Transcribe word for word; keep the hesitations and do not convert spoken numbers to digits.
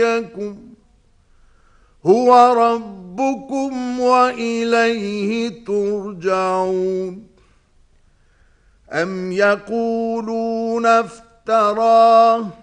يكن هو ربكم وإليه ترجعون أم يقولون افتراه